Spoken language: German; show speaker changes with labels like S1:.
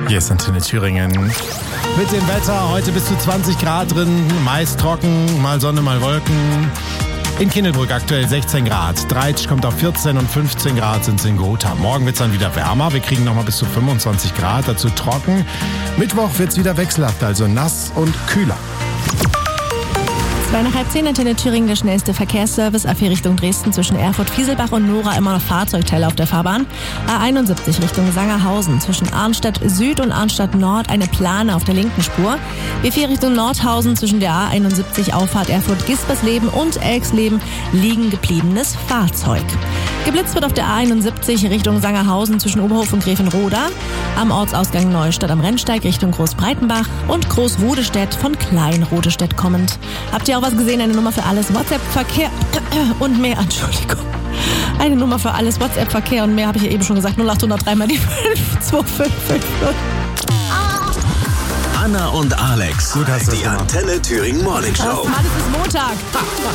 S1: Hier ist Antenne Thüringen. Mit dem Wetter, heute bis zu 20 Grad drin, meist trocken, mal Sonne, mal Wolken. In Kinnelbrück aktuell 16 Grad, Dreitsch kommt auf 14 und 15 Grad sind es in Gotha. Morgen wird es dann wieder wärmer, wir kriegen nochmal bis zu 25 Grad, dazu trocken. Mittwoch wird es wieder wechselhaft, also nass und kühler.
S2: 9:30, Antenne Thüringen, der schnellste Verkehrsservice. A4 Richtung Dresden zwischen Erfurt-Fieselbach und Nora immer noch Fahrzeugteile auf der Fahrbahn. A71 Richtung Sangerhausen zwischen Arnstadt Süd und Arnstadt Nord eine Plane auf der linken Spur. B4 Richtung Nordhausen zwischen der A71 Auffahrt Erfurt-Gispersleben und Elxleben liegen gebliebenes Fahrzeug. Geblitzt wird auf der A71 Richtung Sangerhausen zwischen Oberhof und Grevenroda. Am Ortsausgang Neustadt am Rennsteig Richtung Großbreitenbach und Großrodestedt von Kleinrodestedt kommend. Habt ihr auch was gesehen? Eine Nummer für alles WhatsApp-Verkehr und mehr. Entschuldigung. Eine Nummer für alles WhatsApp-Verkehr und mehr habe ich ja eben schon gesagt. 0803 mal die 52550.
S3: Anna und Alex.
S1: Gut hast du
S3: die Antenne Thüringen Morning Show.
S2: Mann, es ist Montag.